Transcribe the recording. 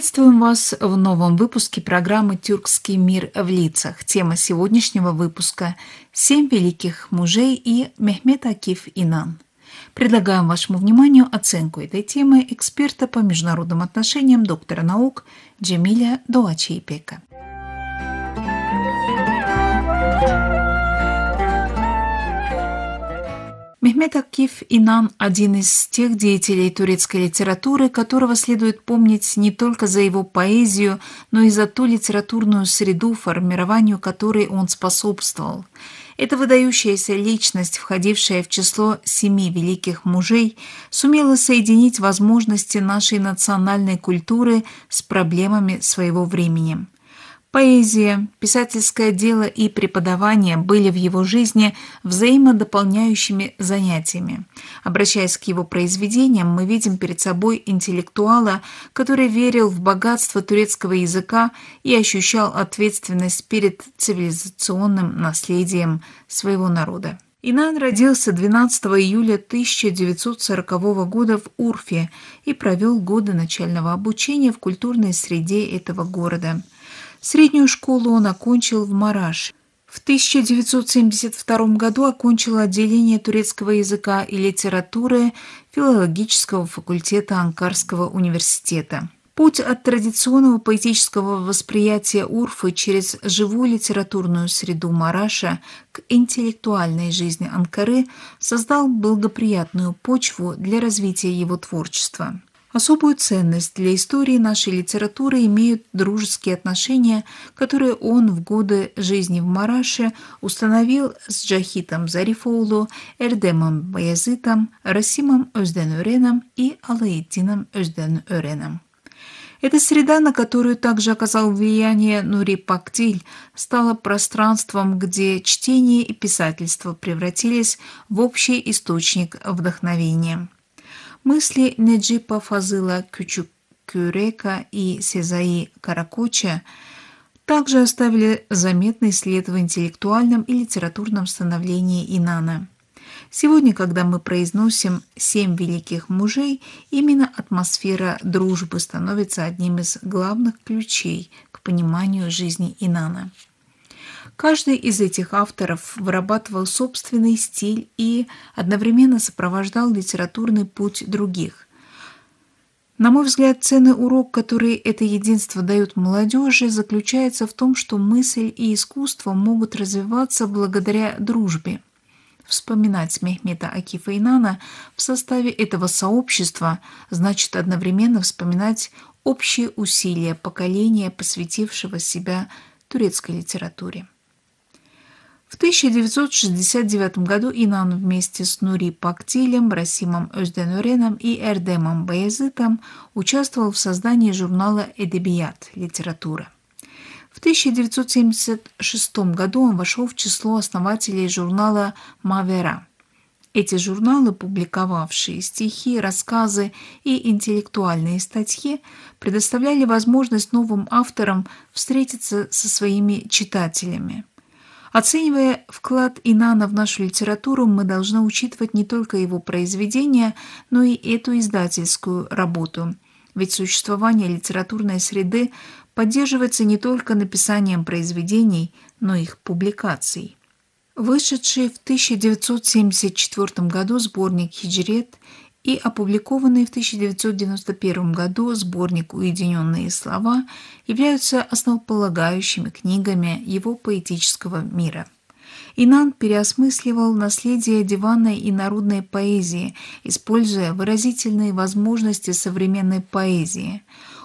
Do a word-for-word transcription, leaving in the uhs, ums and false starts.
Приветствуем вас в новом выпуске программы «Тюркский мир в лицах». Тема сегодняшнего выпуска– «Семь великих мужей» и Мехмет Акиф Инан. Предлагаем вашему вниманию оценку этой темы эксперта по международным отношениям, доктора наук Джемиля Doğaçiğipeka. Мехмет Акиф Инан – один из тех деятелей турецкой литературы, которого следует помнить не только за его поэзию, но и за ту литературную среду, формированию которой он способствовал. Эта выдающаяся личность, входившая в число семи великих мужей, сумела соединить возможности нашей национальной культуры с проблемами своего времени. Поэзия, писательское дело и преподавание были в его жизни взаимодополняющими занятиями. Обращаясь к его произведениям, мы видим перед собой интеллектуала, который верил в богатство турецкого языка и ощущал ответственность перед цивилизационным наследием своего народа. Инан родился двенадцатого июля тысяча девятьсот сорокового года в Урфе и провел годы начального обучения в культурной среде этого города. Среднюю школу он окончил в Мараше. В тысяча девятьсот семьдесят втором году окончил отделение турецкого языка и литературы филологического факультета Анкарского университета. Путь от традиционного поэтического восприятия Урфы через живую литературную среду Мараша к интеллектуальной жизни Анкары создал благоприятную почву для развития его творчества. Особую ценность для истории нашей литературы имеют дружеские отношения, которые он в годы жизни в Мараше установил с Джахитом Зарифоğlu, Эрдемом Баязитом, Расимом Özdenören'ом и Алаэддином Özdenören'ом. Эта среда, на которую также оказал влияние Нури Пактиль, стала пространством, где чтение и писательство превратились в общий источник вдохновения. Мысли Неджипа Фазыла Küçükküreka и Сезаи Каракоча также оставили заметный след в интеллектуальном и литературном становлении Инана. Сегодня, когда мы произносим «семь великих мужей», именно атмосфера дружбы становится одним из главных ключей к пониманию жизни Инана. Каждый из этих авторов вырабатывал собственный стиль и одновременно сопровождал литературный путь других. На мой взгляд, ценный урок, который это единство дает молодежи, заключается в том, что мысль и искусство могут развиваться благодаря дружбе. Вспоминать Мехмета Акифа Инана в составе этого сообщества значит одновременно вспоминать общие усилия поколения, посвятившего себя турецкой литературе. В тысяча девятьсот шестьдесят девятом году Инан вместе с Нури Пактилем, Расимом Özdenören'ом и Эрдемом Баязитом участвовал в создании журнала «Эдебият. Литература». В тысяча девятьсот семьдесят шестом году он вошел в число основателей журнала «Мавера». Эти журналы, публиковавшие стихи, рассказы и интеллектуальные статьи, предоставляли возможность новым авторам встретиться со своими читателями. Оценивая вклад Инана в нашу литературу, мы должны учитывать не только его произведения, но и эту издательскую работу. Ведь существование литературной среды поддерживается не только написанием произведений, но и их публикацией. Вышедший в тысяча девятьсот семьдесят четвёртом году сборник «Хиджрет» и опубликованный в тысяча девятьсот девяносто первом году сборник «Уединенные слова» являются основополагающими книгами его поэтического мира. Инан переосмысливал наследие диванной и народной поэзии, используя выразительные возможности современной поэзии.